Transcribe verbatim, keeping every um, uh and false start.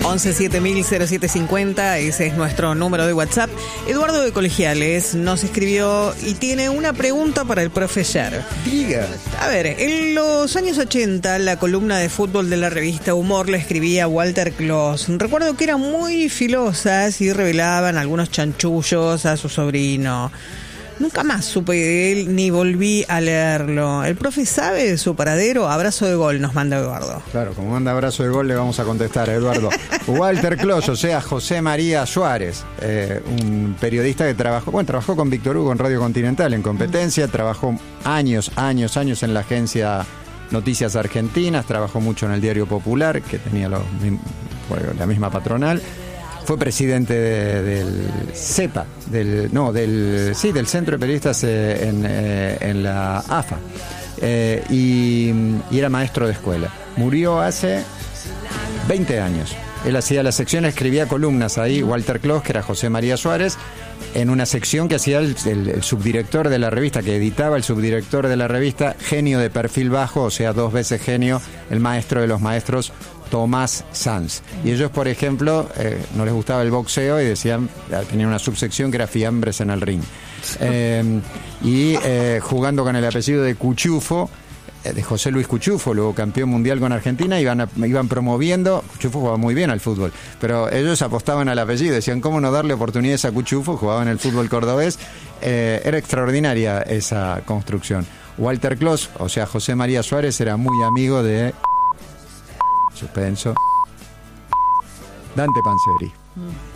once siete mil cero siete cincuenta, ese es nuestro número de WhatsApp. Eduardo de Colegiales nos escribió y tiene una pregunta para el profe Yer. Diga. A ver, en los años ochenta, la columna de fútbol de la revista Humor la escribía Walter Clos. Recuerdo que eran muy filosas y revelaban algunos chanchullos a su sobrino. Nunca más supe de él ni volví a leerlo. ¿El profe sabe de su paradero? Abrazo de gol, nos manda Eduardo. Claro, como manda abrazo de gol le vamos a contestar a Eduardo. Walter Clos, o sea, José María Suárez, eh, un periodista que trabajó, bueno, trabajó con Víctor Hugo en Radio Continental en competencia, trabajó años, años, años en la agencia Noticias Argentinas, trabajó mucho en el Diario Popular, que tenía los, bueno, la misma patronal. Fue presidente de, del CEPA, del, no, del, sí, del Centro de Periodistas eh, en, eh, en la A F A, eh, y, y era maestro de escuela. Murió hace veinte años. Él hacía la sección, escribía columnas ahí, Walter Clos, que era José María Suárez, en una sección que hacía el, el, el subdirector de la revista, que editaba el subdirector de la revista, genio de perfil bajo, o sea, dos veces genio, el maestro de los maestros, Tomás Sanz. Y ellos, por ejemplo, eh, no les gustaba el boxeo y decían, tenían una subsección que era fiambres en el ring. Eh, y eh, jugando con el apellido de Cuchufo, eh, de José Luis Cuchufo, luego campeón mundial con Argentina, iban, a, iban promoviendo. Cuchufo jugaba muy bien al fútbol, pero ellos apostaban al apellido, decían, ¿cómo no darle oportunidades a Cuchufo? Jugaba en el fútbol cordobés. Eh, era extraordinaria esa construcción. Walter Clos, o sea, José María Suárez, era muy amigo de... Suspenso. Dante Panzeri. Mm.